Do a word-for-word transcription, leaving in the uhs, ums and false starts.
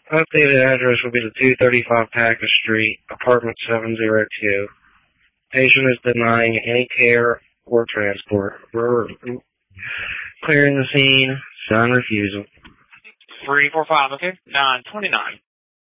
Updated address will be the two thirty-five Packer Street, apartment seven oh two. Patient is denying any care or transport. We're clearing the scene. Sign refusal. three four five, okay? nine twenty-nine.